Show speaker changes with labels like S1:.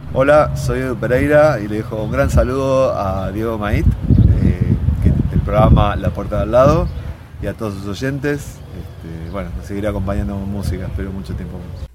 S1: Hola, soy Edu Pereira y le dejo un gran saludo a Diego Mait, del programa La Puerta de Al Lado, y a todos sus oyentes. Bueno, nos seguirá acompañando con música, espero mucho tiempo más.